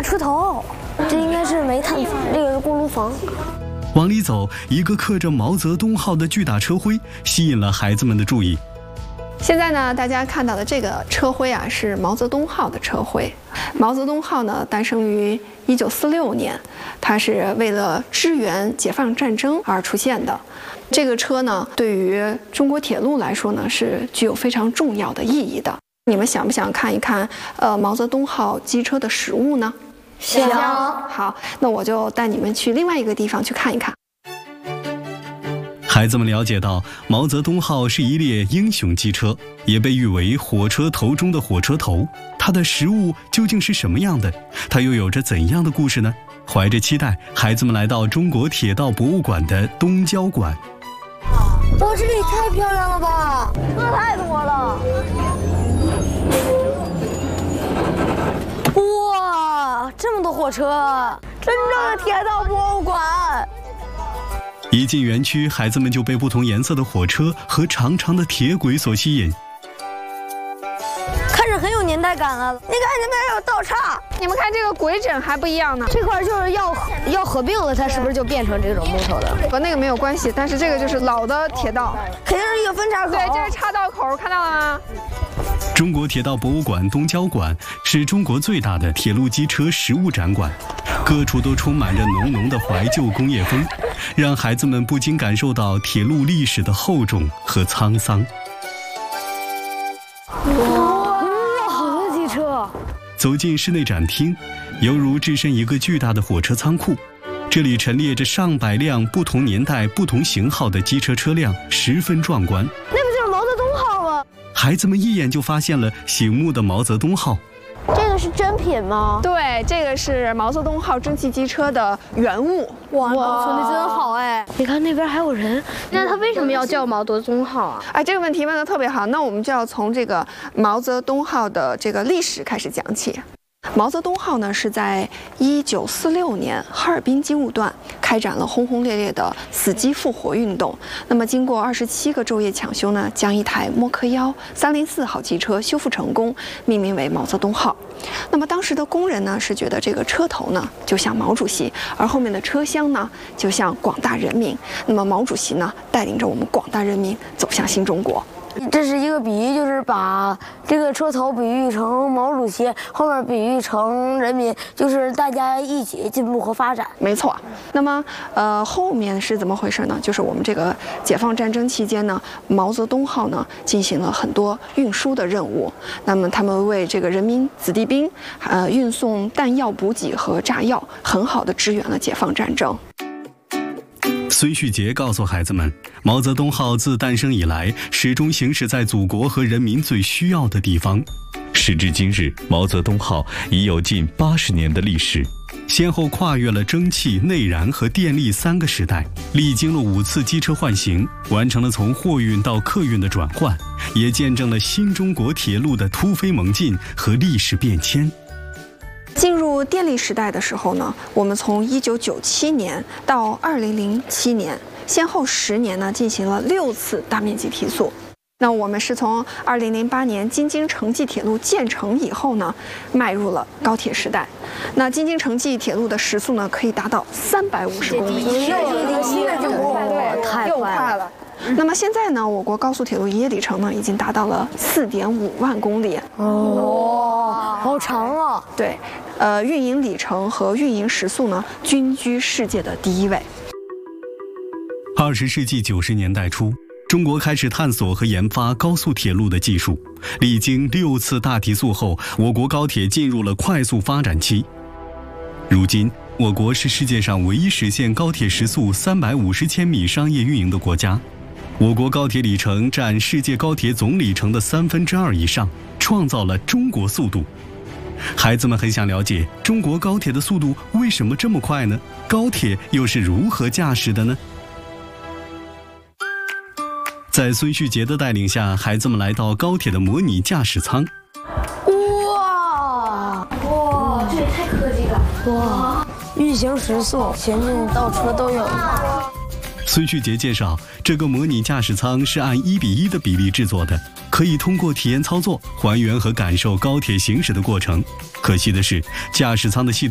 车头，这应该是煤炭，这个是锅炉房。 往里走，一个刻着毛泽东号的巨大车徽吸引了孩子们的注意。 现在呢，大家看到的这个车徽啊，是毛泽东号的车徽。毛泽东号呢，诞生于1946年，它是为了支援解放战争而出现的。这个车呢，对于中国铁路来说呢，是具有非常重要的意义的。你们想不想看一看毛泽东号机车的实物呢？ 想。 好，那我就带你们去另外一个地方去看一看。 孩子们了解到，毛泽东号是一列英雄机车，也被誉为火车头中的火车头。它的实物究竟是什么样的？它又有着怎样的故事呢？怀着期待，孩子们来到中国铁道博物馆的东郊馆。 哇，这里太漂亮了吧！车太多了。哇，这么多火车，真正的铁道博物馆。 一进园区，孩子们就被不同颜色的火车和长长的铁轨所吸引， 看着很有年代感了。你看那边有道岔， 你们看这个轨枕还不一样呢。 这块就是要合并了，它是不是就变成这种木头的？ 和那个没有关系，但是这个就是老的铁道， 肯定是一个分岔口。 对，这是岔道口，看到了吗？ 中国铁道博物馆东郊馆是中国最大的铁路机车实物展馆，各处都充满着浓浓的怀旧工业风，让孩子们不禁感受到铁路历史的厚重和沧桑。 哇，好多机车！ 走进室内展厅，犹如置身一个巨大的火车仓库，这里陈列着上百辆不同年代、不同型号的机车车辆，十分壮观。 那不就是毛泽东号吗？ 孩子们一眼就发现了醒目的毛泽东号。 这个是真品吗？ 对，这个是毛泽东号蒸汽机车的原物。 哇，说的真好哎！你看那边还有人，那他为什么要叫毛泽东号啊？ 哎，这个问题问得特别好，那我们就要从这个毛泽东号的这个历史开始讲起。毛泽东号呢是在1946年哈尔滨机务段开展了轰轰烈烈的死机复活运动。那么经过27个昼夜抢修呢，将一台默克1 304号机车修复成功，命名为毛泽东号。那么当时的工人呢是觉得这个车头呢就像毛主席，而后面的车厢呢就像广大人民。那么毛主席呢带领着我们广大人民走向新中国。 这是一个比喻，就是把这个车头比喻成毛主席，后面比喻成人民，就是大家一起进步和发展。 没错。那么后面是怎么回事呢？就是我们这个解放战争期间呢，毛泽东号呢进行了很多运输的任务。那么他们为这个人民子弟兵运送弹药补给和炸药，很好的支援了解放战争。 孙旭杰告诉孩子们，毛泽东号自诞生以来，始终行驶在祖国和人民最需要的地方。时至今日，毛泽东号已有近80年的历史，先后跨越了蒸汽、内燃和电力3个时代，历经了5次机车换型，完成了从货运到客运的转换，也见证了新中国铁路的突飞猛进和历史变迁。 进入电力时代的时候呢，我们从1997年到2007年，先后10年呢进行了6次大面积提速。那我们是从2008年京津城际铁路建成以后呢，迈入了高铁时代。那京津城际铁路的时速呢可以达到350公里， 太快了。 那么现在呢，我国高速铁路营业里程呢已经达到了4.5万公里。 哦，好长啊！ 对，运营里程和运营时速呢均居世界的第1位。 20世纪90年代初，中国开始探索和研发高速铁路的技术，历经6次大提速后，我国高铁进入了快速发展期。如今，我国是世界上唯一实现高铁时速350千米商业运营的国家。我国高铁里程占世界高铁总里程的2/3以上，创造了中国速度。孩子们很想了解中国高铁的速度为什么这么快呢？高铁又是如何驾驶的呢？在孙旭杰的带领下，孩子们来到高铁的模拟驾驶舱。 哇，这也太科技了！哇，运行时速、前进、倒车都有。 孙旭杰介绍，这个模拟驾驶舱是按1:1的比例制作的，可以通过体验操作还原和感受高铁行驶的过程。可惜的是，驾驶舱的系统